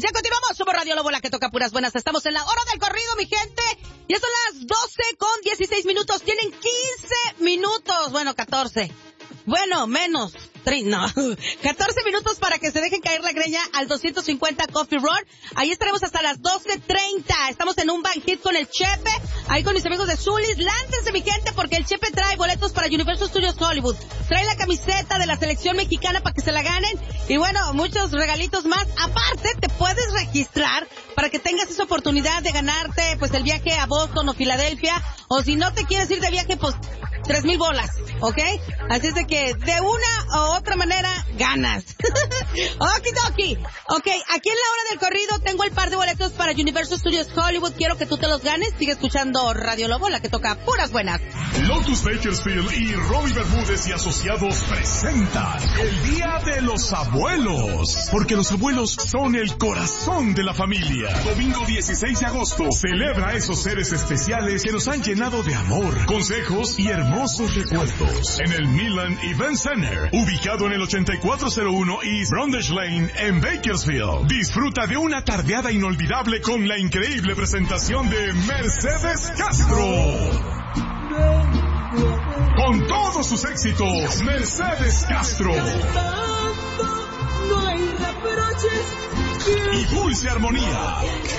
Ya continuamos, somos Radio Lobo, la que toca puras buenas. Estamos en la hora del corrido, mi gente. Ya son las 12:16. Tienen 15 minutos. Bueno, 14. Bueno, menos. No, 14 minutos para que se dejen caer la greña al 250 Coffee Road. Ahí estaremos hasta las 12:30. Estamos en un Van Hit con el Chepe, ahí con mis amigos de Zulis. Láncense, mi gente, porque el Chepe trae boletos para Universal Studios Hollywood. Trae la camiseta de la selección mexicana para que se la ganen. Y bueno, muchos regalitos más. Aparte, te puedes registrar para que tengas esa oportunidad de ganarte, pues, el viaje a Boston o Filadelfia. O si no te quieres ir de viaje, pues, 3,000 bolas, ¿ok? Así es de que de una u otra manera ganas. Okidoki. Ok, aquí en la hora del corrido tengo el par de boletos para Universal Studios Hollywood. Quiero que tú te los ganes. Sigue escuchando Radio Lobo, la que toca puras buenas. Lotus Bakersfield y Robbie Bermúdez y Asociados presentan el Día de los Abuelos. Porque los abuelos son el corazón de la familia. Domingo 16 de agosto, celebra a esos seres especiales que nos han llenado de amor, consejos y hermosos recuerdos. En el Milan Event Center, ubicado en el 8401 East Brundage Lane en Bakersfield. Disfruta de una tardeada inolvidable con la increíble presentación de Mercedes Castro. Con todos sus éxitos, Mercedes Castro. No hay reproches. Y Dulce Armonía.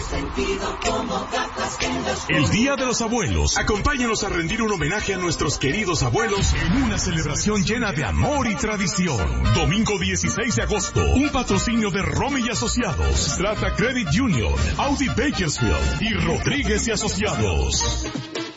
El Día de los Abuelos. Acompáñanos a rendir un homenaje a nuestros queridos abuelos en una celebración llena de amor y tradición. Domingo 16 de agosto. Un patrocinio de Romy y Asociados, Strata Credit Union, Audi Bakersfield y Rodríguez y Asociados.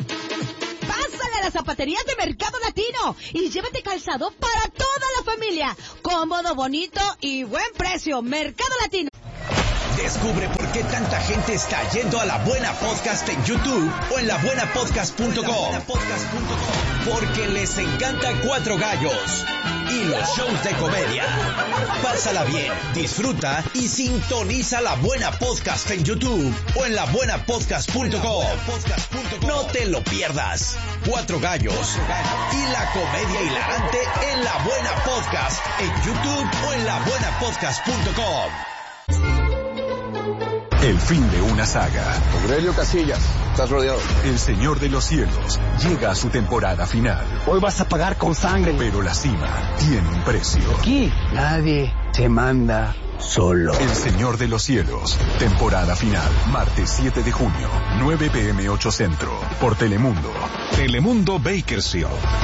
A las zapaterías de Mercado Latino y llévate calzado para toda la familia. Cómodo, bonito y buen precio. Mercado Latino. Descubre por qué tanta gente está yendo a La Buena Podcast en YouTube o en labuenapodcast.com. Porque les encanta Cuatro Gallos y los shows de comedia. Pásala bien, disfruta y sintoniza La Buena Podcast en YouTube o en labuenapodcast.com. No te lo pierdas. Cuatro Gallos y la comedia hilarante en La Buena Podcast en YouTube o en labuenapodcast.com. El fin de una saga. Aurelio Casillas, estás rodeado. El Señor de los Cielos llega a su temporada final. Hoy vas a pagar con sangre. Pero la cima tiene un precio. Aquí nadie se manda solo. El Señor de los Cielos, temporada final. Martes 7 de junio, 9 p.m. 8 Centro. Por Telemundo. Telemundo Bakersfield.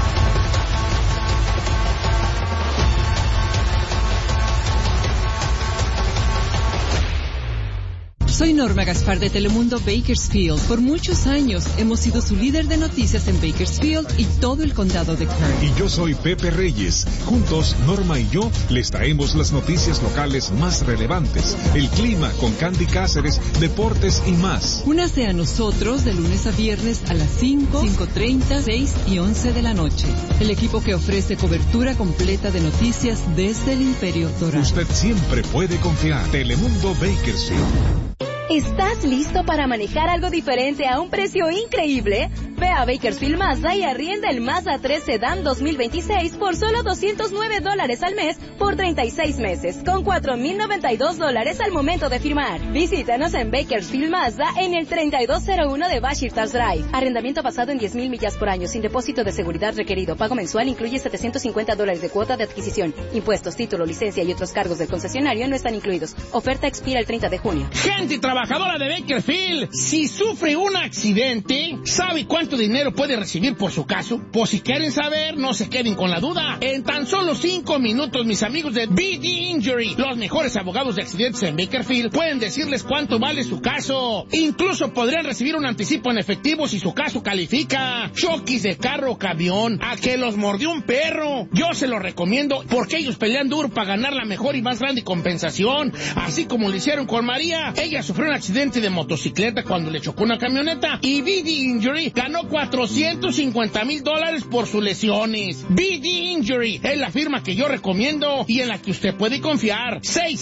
Soy Norma Gaspar de Telemundo Bakersfield. Por muchos años hemos sido su líder de noticias en Bakersfield y todo el condado de Kern. Y yo soy Pepe Reyes. Juntos, Norma y yo les traemos las noticias locales más relevantes, el clima con Candy Cáceres, deportes y más. Únase a nosotros de lunes a viernes a las 5, 5:30, 6 y 11 de la noche. El equipo que ofrece cobertura completa de noticias desde el Imperio Dorado. Usted siempre puede confiar. Telemundo Bakersfield. ¿Estás listo para manejar algo diferente a un precio increíble? Ve a Bakersfield Mazda y arrienda el Mazda 3 Sedan 2026 por solo $209 al mes por 36 meses, con $4,092 al momento de firmar. Visítanos en Bakersfield Mazda en el 3201 de Bashirtas Drive. Arrendamiento basado en 10,000 millas por año, sin depósito de seguridad requerido. Pago mensual incluye $750 de cuota de adquisición. Impuestos, título, licencia y otros cargos del concesionario no están incluidos. Oferta expira el 30 de junio. Gente trabajadora de Bakersfield, si sufre un accidente, ¿sabe cuánto dinero puede recibir por su caso? Pues si quieren saber, no se queden con la duda. En tan solo 5 minutos, mis amigos de BD Injury, los mejores abogados de accidentes en Bakersfield, pueden decirles cuánto vale su caso. Incluso podrían recibir un anticipo en efectivo si su caso califica. Choques de carro o camión, a que los mordió un perro. Yo se lo recomiendo porque ellos pelean duro para ganar la mejor y más grande compensación. Así como lo hicieron con María. Ella sufrió sufrió un accidente de motocicleta cuando le chocó una camioneta. Y BD Injury ganó $450,000 por sus lesiones. BD Injury es la firma que yo recomiendo y en la que usted puede confiar.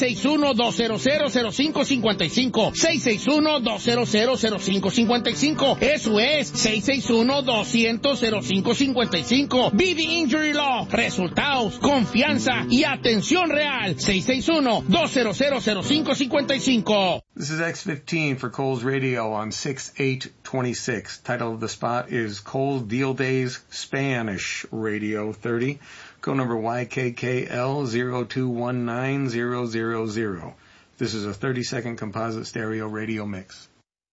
661-200-0555. 661-200-0555. Eso es 661-200-0555. BD Injury Law. Resultados, confianza y atención real. 661-200-0555. This is X15 for Cole's Radio on 6/8/26. Title of the spot is Cole's Deal Days Spanish Radio 30. Code number YKKL0219000. This is a 30-second composite stereo radio mix.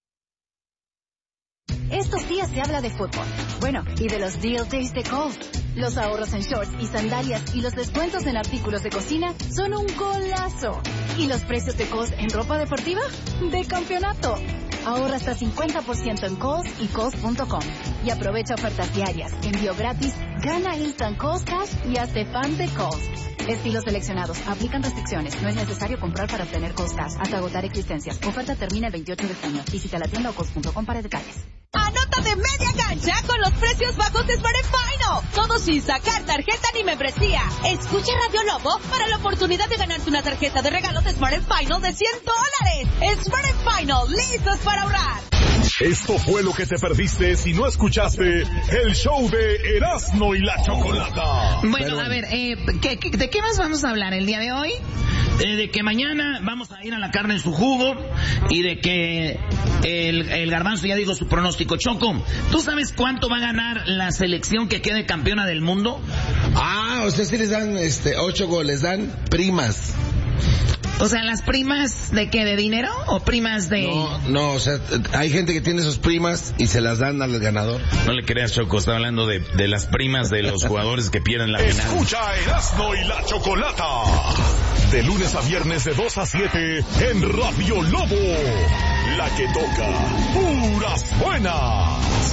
Estos días se habla de fútbol. Bueno, y de los Deal Days de Kohl's. Los ahorros en shorts y sandalias y los descuentos en artículos de cocina son un golazo. ¿Y los precios de Kohl's en ropa deportiva? ¡De campeonato! Ahorra hasta 50% en Kohl's y Kohl's.com. Y aprovecha ofertas diarias, envío gratis, gana Instant Kohl's Cash y hazte fan de Kohl's. Estilos seleccionados. Aplican restricciones. No es necesario comprar para obtener Kohl's Cash hasta agotar existencias. Oferta termina el 28 de junio. Visita la tienda o Kohl's.com para detalles. Anota de media cancha con los precios bajos de Smart & Final. Todo sin sacar tarjeta ni membresía. Escucha Radio Lobo para la oportunidad de ganarte una tarjeta de regalo de Smart & Final de $100. Smart & Final, listos para ahorrar. Esto fue lo que te perdiste si no escuchaste el show de Erasmo y la Chocolata. Bueno, a ver, ¿de qué más vamos a hablar el día de hoy? De que mañana vamos a ir a la carne en su jugo y de que el Garbanzo ya dijo su pronóstico. Choco, ¿tú sabes cuánto va a ganar la selección que quede campeona del mundo? Ah, o sea, si les dan 8 goles, dan primas. O sea, ¿las primas de qué? ¿De dinero o primas de...? No, o sea, hay gente que tiene sus primas y se las dan al ganador. No le creas, Choco, está hablando de las primas de los jugadores que pierden la final. Escucha Erasmo y la Chocolata. De lunes a viernes de 2 a 7 en Radio Lobo. La que toca puras buenas.